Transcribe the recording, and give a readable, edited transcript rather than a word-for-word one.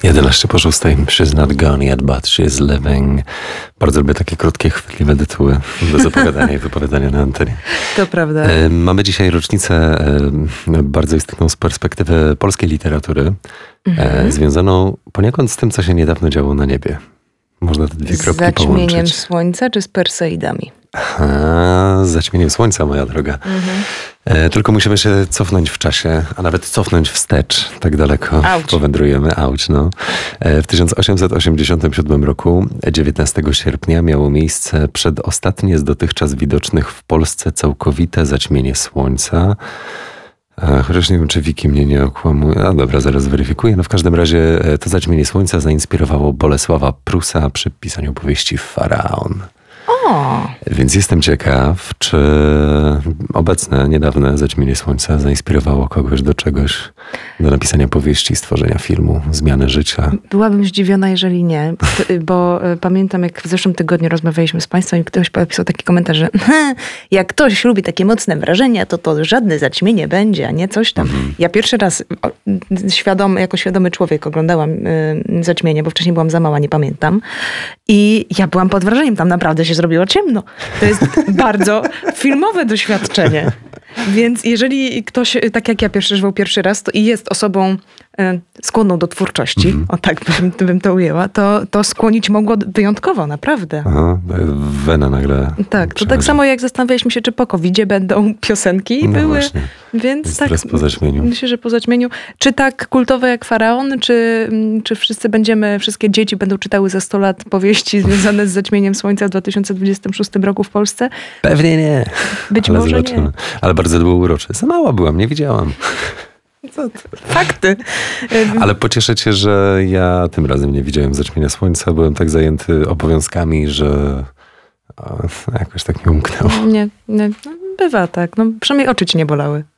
11 po 6. She's not gone yet, but she's living. Bardzo lubię takie krótkie, chwytliwe tytuły do zapowiadania i wypowiadania na antenie. To prawda. Mamy dzisiaj rocznicę bardzo istotną z perspektywy polskiej literatury, związaną poniekąd z tym, co się niedawno działo na niebie. Można te dwie kropki połączyć. Z zaćmieniem słońca czy z Perseidami? Z zaćmieniem słońca, moja droga. Tylko musimy się cofnąć w czasie, a nawet cofnąć wstecz. Tak daleko powędrujemy. Auć, no. W 1887 roku, 19 sierpnia, miało miejsce przedostatnie z dotychczas widocznych w Polsce całkowite zaćmienie słońca. Chociaż nie wiem, czy Wiki mnie nie okłamuje. A dobra, zaraz zweryfikuję. No w każdym razie to zaćmienie słońca zainspirowało Bolesława Prusa przy pisaniu powieści Faraon. Więc jestem ciekaw, czy obecne, niedawne zaćmienie słońca zainspirowało kogoś do czegoś, do napisania powieści, stworzenia filmu, zmiany życia. Byłabym zdziwiona, jeżeli nie, bo pamiętam, jak w zeszłym tygodniu rozmawialiśmy z państwem i ktoś napisał taki komentarz, że jak ktoś lubi takie mocne wrażenia, to żadne zaćmienie będzie, a nie coś tam. Ja pierwszy raz jako świadomy człowiek oglądałam zaćmienie, bo wcześniej byłam za mała, nie pamiętam. I ja byłam pod wrażeniem, tam naprawdę się zrobiło ciemno. To jest bardzo filmowe doświadczenie. Więc jeżeli ktoś, tak jak ja przeżywał pierwszy raz, to i jest osobą skłonną do twórczości, o tak bym to ujęła, to skłonić mogło wyjątkowo, naprawdę. Aha, wena nagle. Tak, to tak samo jak zastanawialiśmy się, czy po COVID-zie będą piosenki i były. Właśnie. Więc tak, teraz po zaćmieniu. Myślę, że po zaćmieniu. Czy tak kultowe jak Faraon, czy wszystkie dzieci będą czytały za 100 lat powieści związane z zaćmieniem słońca w 2026 roku w Polsce? Pewnie nie. Być ale może zobaczymy. nie. Ale bardzo było urocze. Za mała byłam, nie widziałam. Fakty. Ale pocieszę cię, że ja tym razem nie widziałem zaćmienia słońca. Byłem tak zajęty obowiązkami, że jakoś tak mi umknęło. Nie. No, bywa tak. No, przynajmniej oczy ci nie bolały.